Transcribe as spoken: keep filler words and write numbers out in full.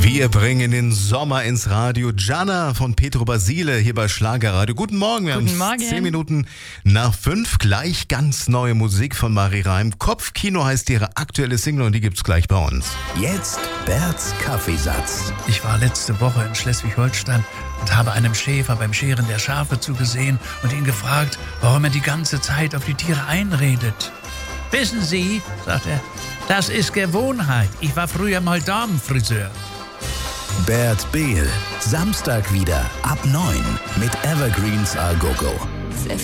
Wir bringen den Sommer ins Radio. Gianna von Petro Basile hier bei Schlagerradio. Guten Morgen, wir Guten haben Morgen. zehn Minuten nach fünf. Gleich ganz neue Musik von Marie Reim. Kopfkino heißt ihre aktuelle Single und die gibt's gleich bei uns. Jetzt Berts Kaffeesatz. Ich war letzte Woche in Schleswig-Holstein und habe einem Schäfer beim Scheren der Schafe zugesehen und ihn gefragt, warum er die ganze Zeit auf die Tiere einredet. Wissen Sie, sagt er, das ist Gewohnheit. Ich war früher mal Damenfriseur. Bert Behl, Samstag wieder ab neun mit Evergreens A Go Go.